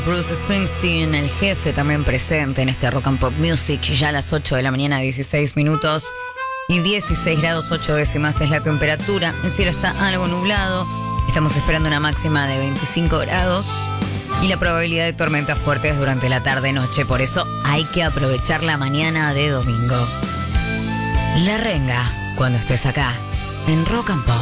Bruce Springsteen, el jefe, también presente en este Rock and Pop Music. Ya a las 8 de la mañana, 16 minutos y 16 grados 8 décimas es la temperatura. El cielo está algo nublado. Estamos esperando una máxima de 25 grados y la probabilidad de tormentas fuertes durante la tarde-noche. Por eso hay que aprovechar la mañana de domingo. La Renga, cuando estés acá, en Rock and Pop.